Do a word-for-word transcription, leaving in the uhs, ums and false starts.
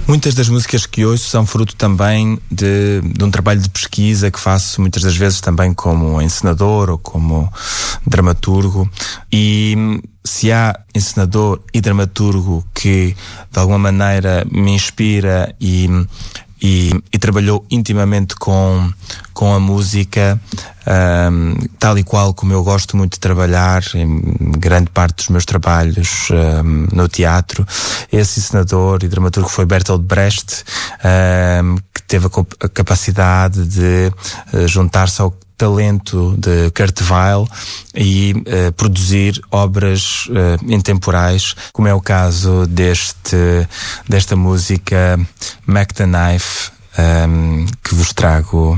Muitas das músicas que ouço são fruto também de, de um trabalho de pesquisa que faço muitas das vezes também como encenador ou como dramaturgo, e se há encenador e dramaturgo que de alguma maneira me inspira e, e, e trabalhou intimamente com, com a música, um, tal e qual como eu gosto muito de trabalhar em grande parte dos meus trabalhos um, no teatro, esse encenador e dramaturgo foi Bertolt Brecht, um, que teve a, a capacidade de uh, juntar-se ao talento de Kurt Weill e uh, produzir obras uh, intemporais, como é o caso deste, desta música Mac the Knife, um, que vos trago